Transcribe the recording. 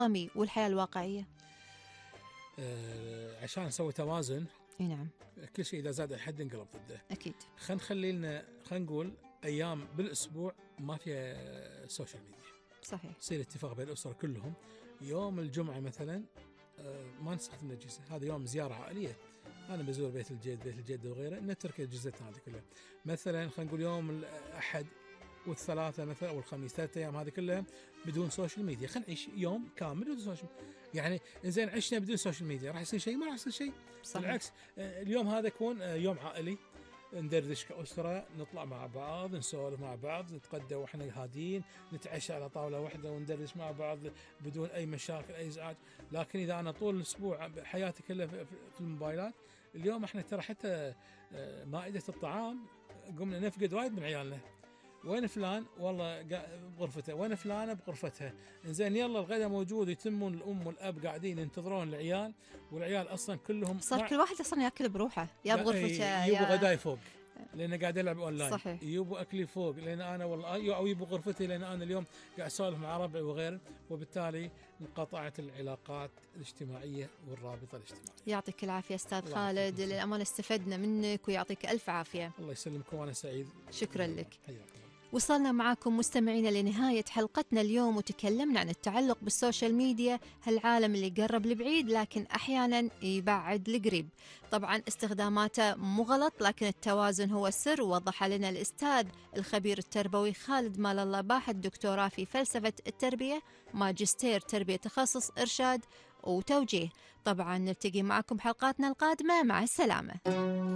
والحياة الواقعية؟ عشان نسوي توازن. نعم. كل شيء إذا زاد الحد انقلب ضده. أكيد. خلينا نقول أيام بالأسبوع ما فيها سوشيال ميديا. صحيح. يصير اتفاق بين الأسرة كلهم. يوم الجمعة مثلا ما نستخدم الأجهزة، هذا يوم زيارة عائلية، أنا بزور بيت الجد وغيره، نترك أجهزتنا هذه كلها. مثلا خلينا نقول يوم الأحد والثلاثة مثلا أو الخميس، 3 أيام هذه كلها بدون سوشيال ميديا. خلينا نعيش يوم كامل بدون سوشيال ميديا. يعني إنزين عشنا بدون سوشيال ميديا راح يصير شيء؟ ما راح يصير شيء. بالعكس، اليوم هذا يكون يوم عائلي، ندردش كأسرة، نطلع مع بعض، نسولف مع بعض، نتغدى واحنا هادين، نتعشى على طاولة واحدة وندردش مع بعض بدون أي مشاكل أي إزعاج. لكن إذا أنا طول الأسبوع حياتي كلها في الموبايلات، اليوم احنا ترى حتى مائدة الطعام قمنا نفقد وايد من عيالنا. وين فلان؟ والله بغرفته. وين فلانة؟ بغرفتها. إنزين يلا الغداء موجود، يتمون الأم والأب قاعدين ينتظرون العيال، والعيال أصلا كلهم صار كل واحد أصلا يأكل بروحه، يا بغرفته يبوا غداي فوق لأنه قاعد يلعب أونلاين. صحيح. يبوا أكلي فوق لأن أنا والله، أو يبوا غرفتي لأن أنا اليوم قاعد أسولف مع ربعي وغيره، وبالتالي انقطعت العلاقات الاجتماعية والرابطة الاجتماعية. يعطيك العافية أستاذ خالد، للأمانة استفدنا منك ويعطيك ألف عافية. الله يسلمكم وأنا سعيد. شكرا لك. حياك. وصلنا معاكم مستمعينا لنهاية حلقتنا اليوم، وتكلمنا عن التعلق بالسوشيال ميديا، هالعالم اللي يقرب لبعيد لكن أحيانا يبعد لقريب. طبعا استخداماته مو غلط، لكن التوازن هو السر، ووضح لنا الأستاذ الخبير التربوي خالد مال الله باحث، دكتوراه في فلسفة التربية، ماجستير تربية تخصص إرشاد وتوجيه. طبعا نلتقي معكم حلقاتنا القادمة، مع السلامة.